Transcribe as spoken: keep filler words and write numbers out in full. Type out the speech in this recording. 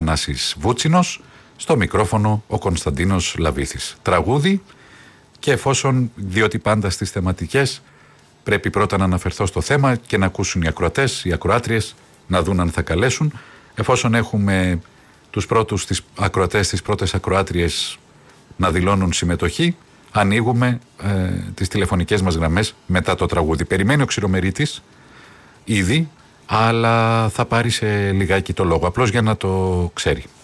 Θανάσης Βούτσινος, στο μικρόφωνο ο Κωνσταντίνος Λαβίθης. Τραγούδι, και εφόσον, διότι πάντα στις θεματικές πρέπει πρώτα να αναφερθώ στο θέμα και να ακούσουν οι ακροατές, οι ακροάτριες, να δουν αν θα καλέσουν. Εφόσον έχουμε τους πρώτους τις ακροατές, τις πρώτες ακροάτριες να δηλώνουν συμμετοχή, ανοίγουμε ε, τις τηλεφωνικές μας γραμμές μετά το τραγούδι. Περιμένει ο Ξηρομερίτης ήδη, αλλά θα πάρει σε λιγάκι το λόγο, απλώς για να το ξέρει.